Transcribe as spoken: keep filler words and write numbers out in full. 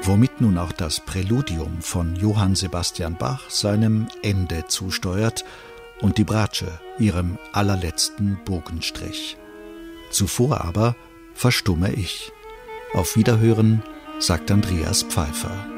womit nun auch das Präludium von Johann Sebastian Bach seinem Ende zusteuert und die Bratsche ihrem allerletzten Bogenstrich. Zuvor aber verstumme ich. Auf Wiederhören, sagt Andreas Pfeiffer.